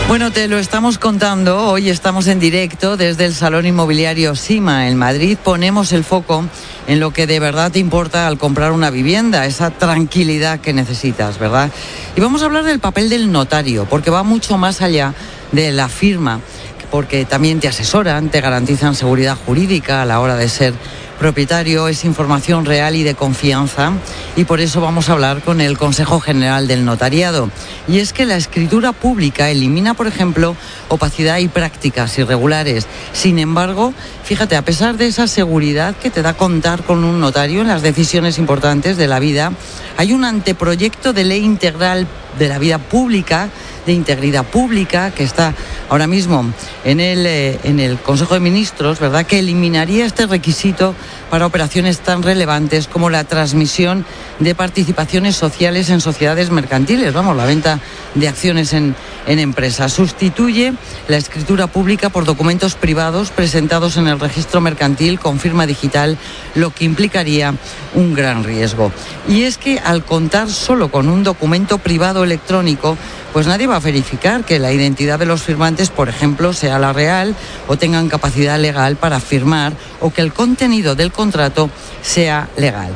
Bueno, te lo estamos contando. Hoy estamos en directo desde el Salón Inmobiliario Sima en Madrid. Ponemos el foco en lo que de verdad te importa al comprar una vivienda, esa tranquilidad que necesitas, ¿verdad? Y vamos a hablar del papel del notario, porque va mucho más allá de la firma, porque también te asesoran, te garantizan seguridad jurídica a la hora de ser propietario, es información real y de confianza, y por eso vamos a hablar con el Consejo General del Notariado. Y es que la escritura pública elimina, por ejemplo, opacidad y prácticas irregulares. Sin embargo, fíjate, a pesar de esa seguridad que te da contar con un notario en las decisiones importantes de la vida, hay un anteproyecto de ley integral de la vida pública, de integridad pública, que está ahora mismo en el Consejo de Ministros, ¿verdad?, que eliminaría este requisito para operaciones tan relevantes como la transmisión de participaciones sociales en sociedades mercantiles, la venta de acciones en empresas. Sustituye la escritura pública por documentos privados presentados en el registro mercantil con firma digital, lo que implicaría un gran riesgo. Y es que al contar solo con un documento privado electrónico, pues nadie va a verificar que la identidad de los firmantes, por ejemplo, sea la real o tengan capacidad legal para firmar, o que el contenido del contrato sea legal.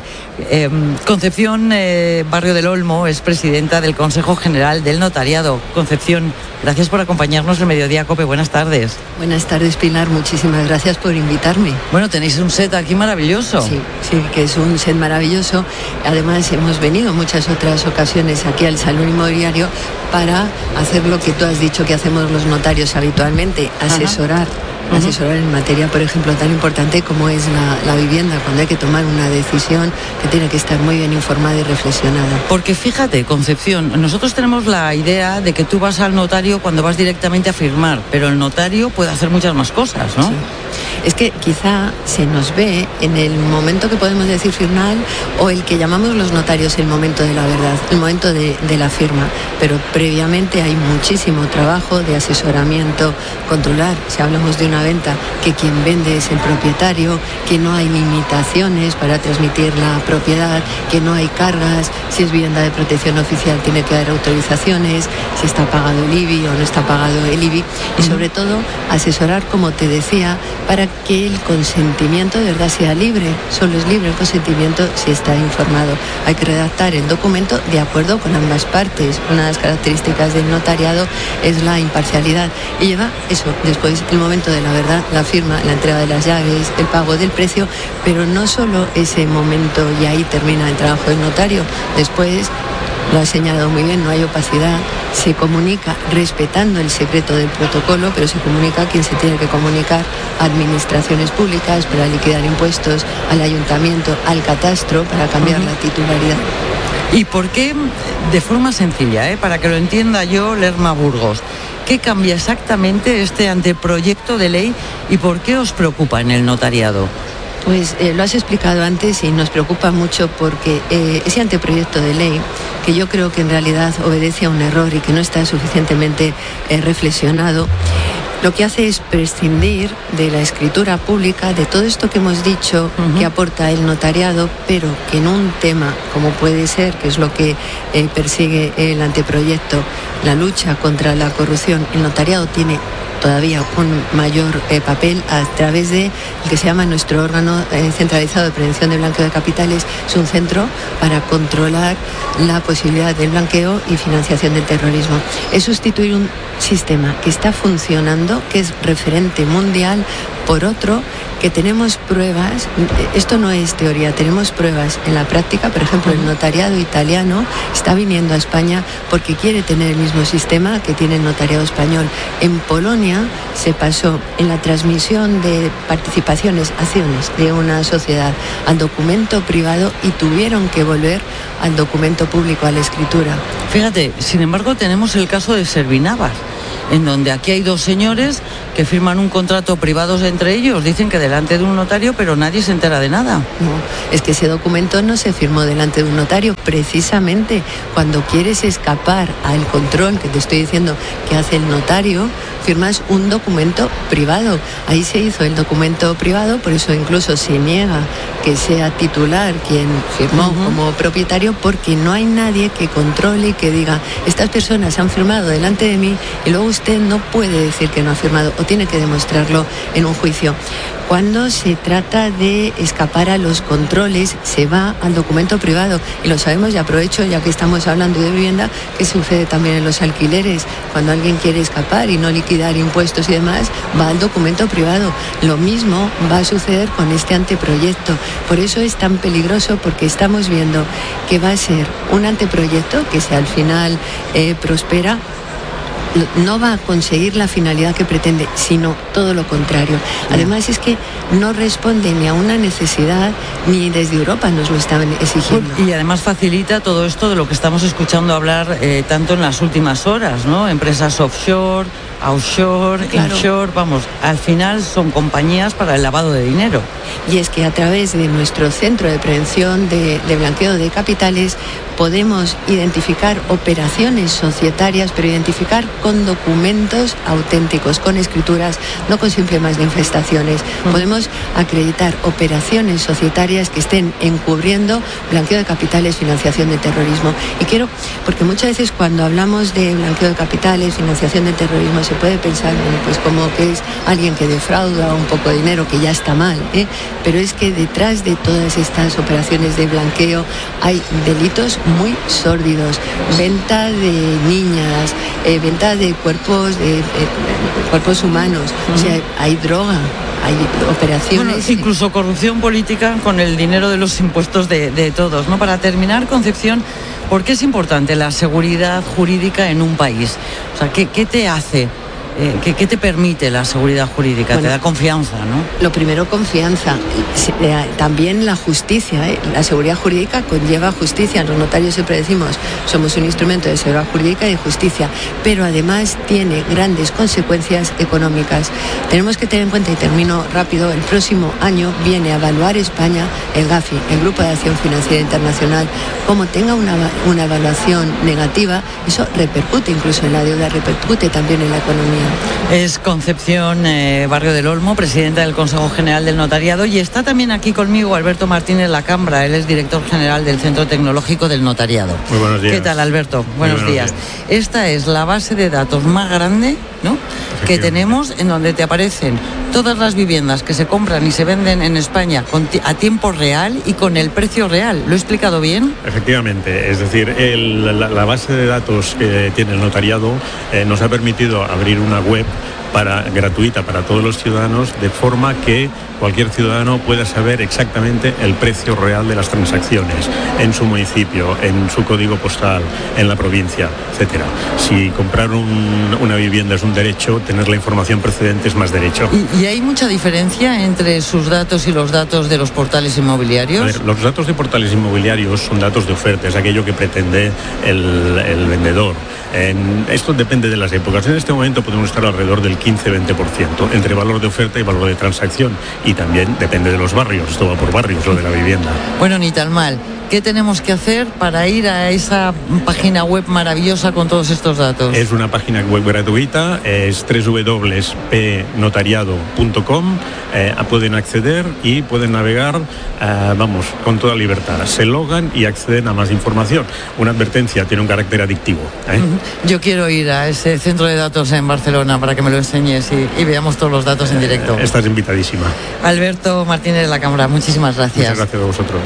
Concepción Barrio del Olmo es presidenta del Consejo General del Notariado. Concepción, gracias por acompañarnos en Mediodía Cope. Buenas tardes. Buenas tardes, Pilar. Muchísimas gracias por invitarme. Bueno, tenéis un set aquí maravilloso. Sí, que es un set maravilloso. Además, hemos venido en muchas otras ocasiones aquí al Salón Inmobiliario para hacer lo que tú has dicho que hacemos los notarios habitualmente, asesorar. Asesorar en materia, por ejemplo, tan importante como es la vivienda, cuando hay que tomar una decisión que tiene que estar muy bien informada y reflexionada. Porque fíjate, Concepción, nosotros tenemos la idea de que tú vas al notario cuando vas directamente a firmar, pero el notario puede hacer muchas más cosas, ¿no? Sí. Es que quizá se nos ve en el momento que podemos decir final, o el que llamamos los notarios el momento de la verdad, el momento de la firma, pero previamente hay muchísimo trabajo de asesoramiento, controlar, si hablamos de una venta, que quien vende es el propietario, que no hay limitaciones para transmitir la propiedad, que no hay cargas, si es vivienda de protección oficial tiene que haber autorizaciones, si está pagado el IBI o no está pagado el IBI, y sobre todo asesorar, como te decía, para que el consentimiento de verdad sea libre. Solo es libre el consentimiento si está informado. Hay que redactar el documento de acuerdo con ambas partes. Una de las características del notariado es la imparcialidad, y lleva eso, después el momento de la verdad, la firma, la entrega de las llaves, el pago del precio, pero no solo ese momento y ahí termina el trabajo del notario. Después, lo ha señalado muy bien, no hay opacidad, se comunica respetando el secreto del protocolo, pero se comunica a quien se tiene que comunicar, a administraciones públicas para liquidar impuestos, al ayuntamiento, al catastro para cambiar la titularidad. ¿Y por qué, de forma sencilla, para que lo entienda yo, Lerma Burgos, qué cambia exactamente este anteproyecto de ley y por qué os preocupa en el notariado? Pues lo has explicado antes y nos preocupa mucho porque ese anteproyecto de ley, que yo creo que en realidad obedece a un error y que no está suficientemente reflexionado, lo que hace es prescindir de la escritura pública, de todo esto que hemos dicho que aporta el notariado, pero que en un tema como puede ser, que es lo que persigue el anteproyecto, la lucha contra la corrupción, el notariado tiene todavía un mayor papel a través de el que se llama nuestro órgano centralizado de prevención de blanqueo de capitales. Es un centro para controlar la posibilidad del blanqueo y financiación del terrorismo. Es sustituir un sistema que está funcionando, que es referente mundial, por otro que tenemos pruebas, esto no es teoría, tenemos pruebas en la práctica. Por ejemplo, el notariado italiano está viniendo a España porque quiere tener el mismo sistema que tiene el notariado español. En Polonia se pasó en la transmisión de participaciones, acciones de una sociedad al documento privado y tuvieron que volver al documento público, a la escritura. Fíjate, sin embargo, tenemos el caso de Servinavas, en donde aquí hay dos señores que firman un contrato privados entre ellos, dicen que delante de un notario, pero nadie se entera de nada. No, es que ese documento no se firmó delante de un notario. Precisamente cuando quieres escapar al control que te estoy diciendo que hace el notario, firmas un documento privado. Ahí se hizo el documento privado, por eso incluso se niega que sea titular quien firmó como propietario, porque no hay nadie que controle y que diga, estas personas han firmado delante de mí, y luego usted no puede decir que no ha firmado, o tiene que demostrarlo en un juicio. Cuando se trata de escapar a los controles, se va al documento privado. Y lo sabemos, y aprovecho, ya que estamos hablando de vivienda, que sucede también en los alquileres. Cuando alguien quiere escapar y no liquidar impuestos y demás, va al documento privado. Lo mismo va a suceder con este anteproyecto. Por eso es tan peligroso, porque estamos viendo que va a ser un anteproyecto que, si al final prospera, no va a conseguir la finalidad que pretende, sino todo lo contrario. Además, es que no responde ni a una necesidad, ni desde Europa nos lo estaban exigiendo. Y además facilita todo esto de lo que estamos escuchando hablar tanto en las últimas horas, ¿no? Empresas offshore, offshore, claro. Inshore, vamos, al final son compañías para el lavado de dinero. Y es que a través de nuestro centro de prevención de blanqueo de capitales podemos identificar operaciones societarias, pero identificar con documentos auténticos, con escrituras, no con simples manifestaciones. Podemos acreditar operaciones societarias que estén encubriendo blanqueo de capitales, financiación de terrorismo. Y quiero, porque muchas veces cuando hablamos de blanqueo de capitales, financiación de terrorismo, se puede pensar, bueno, pues como que es alguien que defrauda un poco de dinero, que ya está mal, pero es que detrás de todas estas operaciones de blanqueo hay delitos muy sórdidos: venta de niñas, venta de cuerpos humanos, o sea, hay droga, hay operaciones. Bueno, incluso corrupción política con el dinero de los impuestos de todos, ¿no? Para terminar, Concepción, ¿por qué es importante la seguridad jurídica en un país? O sea, ¿qué te hace? ¿Qué te permite la seguridad jurídica? Bueno, te da confianza, ¿no? Lo primero, confianza. También la justicia. La seguridad jurídica conlleva justicia. Los notarios siempre decimos, somos un instrumento de seguridad jurídica y de justicia, pero además tiene grandes consecuencias económicas. Tenemos que tener en cuenta, y termino rápido, el próximo año viene a evaluar España el GAFI, el Grupo de Acción Financiera Internacional. Como tenga una evaluación negativa, eso repercute incluso en la deuda, repercute también en la economía. Es Concepción Barrio del Olmo, presidenta del Consejo General del Notariado, y está también aquí conmigo Alberto Martínez Lacambra. Él es director general del Centro Tecnológico del Notariado. Muy buenos días. ¿Qué tal, Alberto? Buenos días. Esta es la base de datos más grande, ¿no?, que tenemos, en donde te aparecen todas las viviendas que se compran y se venden en España a tiempo real y con el precio real. ¿Lo he explicado bien? Efectivamente, es decir, la base de datos que tiene el notariado nos ha permitido abrir una web gratuita para todos los ciudadanos, de forma que cualquier ciudadano pueda saber exactamente el precio real de las transacciones en su municipio, en su código postal, en la provincia, etcétera. Si comprar una vivienda es un derecho, tener la información precedente es más derecho. ¿Y hay mucha diferencia entre sus datos y los datos de los portales inmobiliarios? A ver, los datos de portales inmobiliarios son datos de oferta, es aquello que pretende el vendedor. Esto depende de las épocas. En este momento podemos estar alrededor del 15-20% entre valor de oferta y valor de transacción, y también depende de los barrios. Esto va por barrios, lo de la vivienda. Bueno, ni tan mal. ¿Qué tenemos que hacer para ir a esa página web maravillosa con todos estos datos? Es una página web gratuita, es www.pnotariado.com. Pueden acceder y pueden navegar, con toda libertad. Se logan y acceden a más información. Una advertencia, tiene un carácter adictivo. Yo quiero ir a ese centro de datos en Barcelona para que me lo enseñes y veamos todos los datos en directo. Estás invitadísima. Alberto Martínez Lacambra, muchísimas gracias. Muchas gracias a vosotros.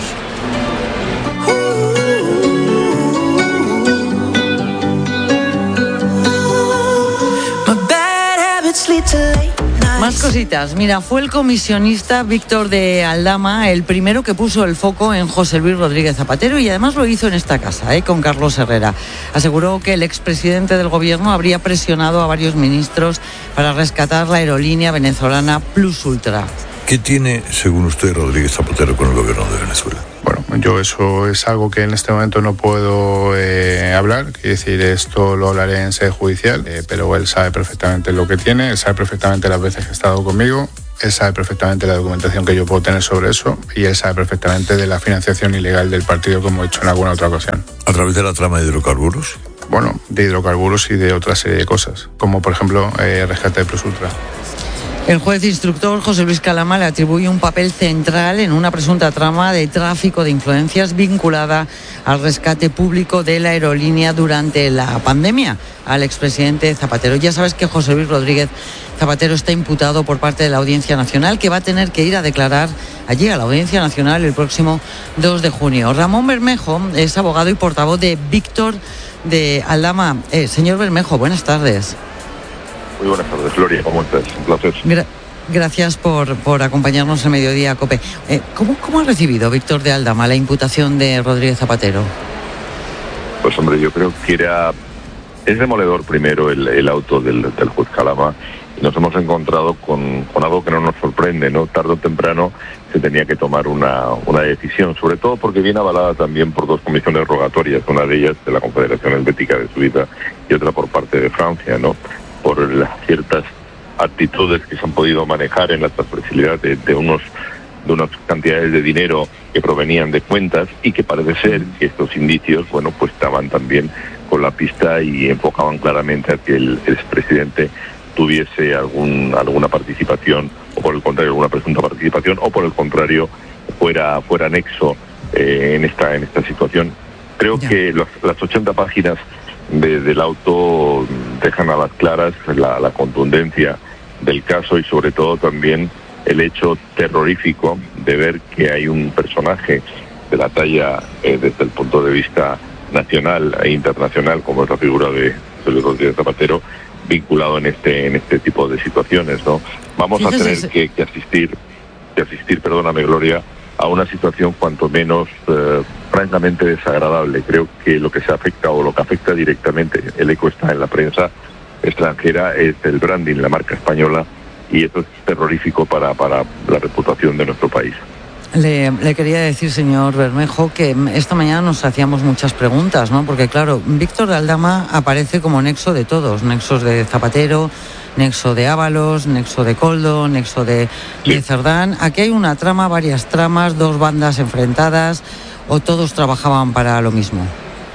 Más cositas. Mira, fue el comisionista Víctor de Aldama el primero que puso el foco en José Luis Rodríguez Zapatero, y además lo hizo en esta casa, con Carlos Herrera. Aseguró que el expresidente del gobierno habría presionado a varios ministros para rescatar la aerolínea venezolana Plus Ultra. ¿Qué tiene, según usted, Rodríguez Zapatero con el gobierno de Venezuela? Bueno, Yo eso es algo que en este momento no puedo hablar, quiero decir, esto lo hablaré en sede judicial, pero él sabe perfectamente lo que tiene, él sabe perfectamente las veces que ha estado conmigo, él sabe perfectamente la documentación que yo puedo tener sobre eso y él sabe perfectamente de la financiación ilegal del partido, como he hecho en alguna otra ocasión. ¿A través de la trama de hidrocarburos? Bueno, de hidrocarburos y de otra serie de cosas, como por ejemplo rescate de Prosultra. El juez instructor José Luis Calama le atribuye un papel central en una presunta trama de tráfico de influencias vinculada al rescate público de la aerolínea durante la pandemia al expresidente Zapatero. Ya sabes que José Luis Rodríguez Zapatero está imputado por parte de la Audiencia Nacional, que va a tener que ir a declarar allí a la Audiencia Nacional el próximo 2 de junio. Ramón Bermejo es abogado y portavoz de Víctor de Aldama. Señor Bermejo, buenas tardes. Muy buenas tardes, Gloria, ¿cómo estás? Un placer. Gracias por acompañarnos en Mediodía COPE. ¿Cómo ha recibido Víctor de Aldama la imputación de Rodríguez Zapatero? Pues hombre, yo creo que es demoledor primero el auto del juez Calama, y nos hemos encontrado con algo que no nos sorprende, ¿no? Tarde o temprano se tenía que tomar una decisión, sobre todo porque viene avalada también por dos comisiones rogatorias, una de ellas de la Confederación Helvética de Suiza y otra por parte de Francia, ¿no? Por las ciertas actitudes que se han podido manejar en la transferencialidad de unas cantidades de dinero que provenían de cuentas y que parece ser que estos indicios, bueno, pues estaban también con la pista y enfocaban claramente a que el expresidente tuviese alguna participación, o por el contrario alguna presunta participación, o por el contrario fuera nexo en esta situación. Creo que las 80 páginas del auto dejan a las claras la contundencia del caso y sobre todo también el hecho terrorífico de ver que hay un personaje de la talla desde el punto de vista nacional e internacional, como es la figura de Luis Rodríguez Zapatero, vinculado en este tipo de situaciones, ¿no? Vamos a tener que asistir, perdóname, Gloria, a una situación cuanto menos francamente desagradable. Creo que lo que se afecta o lo que afecta directamente, el eco está en la prensa extranjera, es el branding, la marca española, y eso es terrorífico para la reputación de nuestro país. Le quería decir, señor Bermejo, que esta mañana nos hacíamos muchas preguntas, ¿no? Porque claro, Víctor de Aldama aparece como nexo de todos, nexos de Zapatero, nexo de Ábalos, nexo de Koldo, nexo de Cerdán. Aquí hay una trama, varias tramas, dos bandas enfrentadas, ¿o todos trabajaban para lo mismo?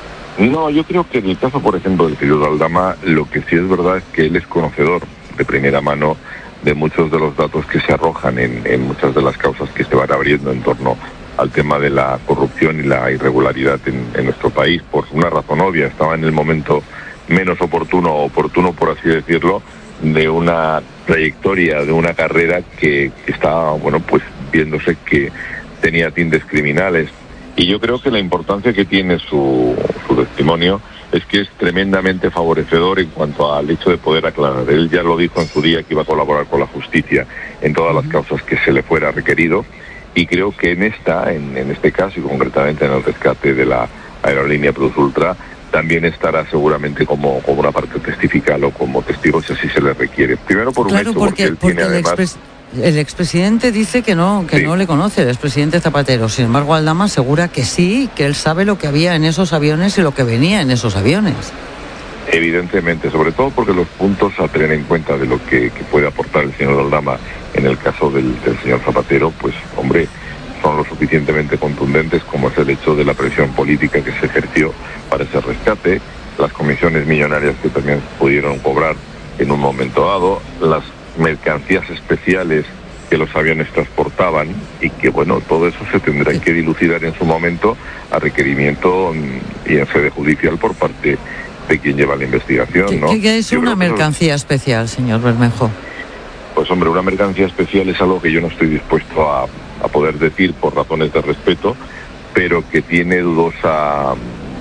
No, yo creo que en el caso, por ejemplo, del querido Aldama, lo que sí es verdad es que él es conocedor de primera mano de muchos de los datos que se arrojan en muchas de las causas que se van abriendo en torno al tema de la corrupción y la irregularidad en nuestro país. Por una razón obvia, estaba en el momento menos oportuno por así decirlo, de una trayectoria, de una carrera que estaba, bueno, pues viéndose que tenía tintes criminales. Y yo creo que la importancia que tiene su testimonio es que es tremendamente favorecedor en cuanto al hecho de poder aclarar. Él ya lo dijo en su día que iba a colaborar con la justicia en todas las causas que se le fuera requerido, y creo que en este caso y concretamente en el rescate de la aerolínea Prosultra también estará seguramente como una parte testifical o como testigo si así se le requiere. Primero por un hecho, porque él tiene además... El expresidente dice que no le conoce, el expresidente Zapatero. Sin embargo, Aldama asegura que sí, que él sabe lo que había en esos aviones y lo que venía en esos aviones. Evidentemente, sobre todo porque los puntos a tener en cuenta de lo que puede aportar el señor Aldama en el caso del señor Zapatero, pues hombre, son lo suficientemente contundentes como es el hecho de la presión política que se ejerció para ese rescate, las comisiones millonarias que también pudieron cobrar en un momento dado, las mercancías especiales que los aviones transportaban, y que bueno, todo eso se tendrá que dilucidar en su momento a requerimiento y en sede judicial por parte de quien lleva la investigación, ¿no? ¿Qué es una mercancía especial, señor Bermejo? Pues hombre, una mercancía especial es algo que yo no estoy dispuesto a poder decir por razones de respeto, pero que tiene dudosa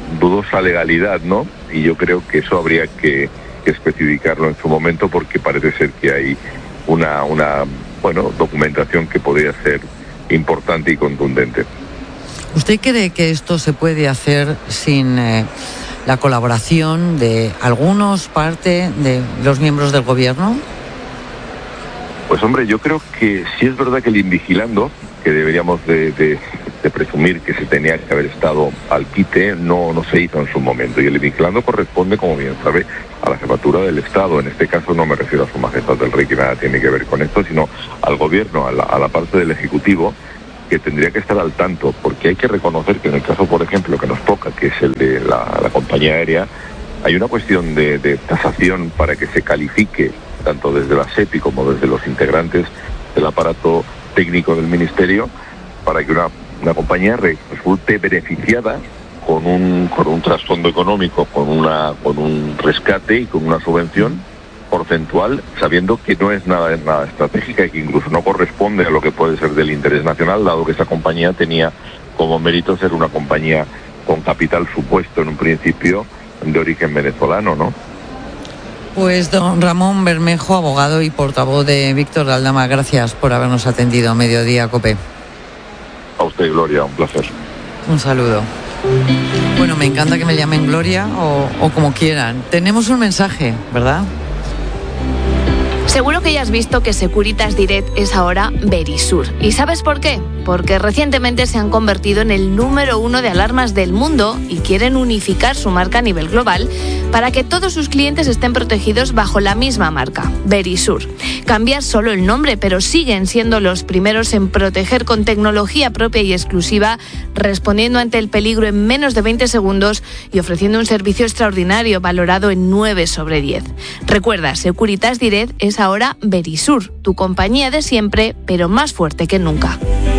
legalidad, ¿no? Y yo creo que eso habría que especificarlo en su momento, porque parece ser que hay una documentación que podría ser importante y contundente. ¿Usted cree que esto se puede hacer sin la colaboración de parte de los miembros del gobierno? Pues hombre, yo creo que sí es verdad que el Invigilando, que deberíamos de presumir que se tenía que haber estado al quite no se hizo en su momento, y el vigilando corresponde, como bien sabe, a la jefatura del Estado. En este caso no me refiero a Su Majestad el Rey, que nada tiene que ver con esto, sino al gobierno, a la parte del Ejecutivo, que tendría que estar al tanto, porque hay que reconocer que en el caso, por ejemplo, que nos toca, que es el de la compañía aérea, hay una cuestión de tasación para que se califique, tanto desde la SEPI como desde los integrantes del aparato técnico del Ministerio, para que una compañía resulte beneficiada con un trasfondo económico, con un rescate y con una subvención porcentual, sabiendo que no es nada estratégica y que incluso no corresponde a lo que puede ser del interés nacional, dado que esa compañía tenía como mérito ser una compañía con capital supuesto en un principio de origen venezolano, ¿no? Pues don Ramón Bermejo, abogado y portavoz de Víctor de Aldama, gracias por habernos atendido a Mediodía COPE. A usted, Gloria, un placer. Un saludo. Bueno, me encanta que me llamen Gloria o como quieran. Tenemos un mensaje, ¿verdad? Seguro que ya has visto que Securitas Direct es ahora Verisur. ¿Y sabes por qué? Porque recientemente se han convertido en el número 1 de alarmas del mundo y quieren unificar su marca a nivel global para que todos sus clientes estén protegidos bajo la misma marca, Verisur. Cambia solo el nombre, pero siguen siendo los primeros en proteger con tecnología propia y exclusiva, respondiendo ante el peligro en menos de 20 segundos y ofreciendo un servicio extraordinario valorado en 9 sobre 10. Recuerda, Securitas Direct es ahora Verisur, tu compañía de siempre, pero más fuerte que nunca.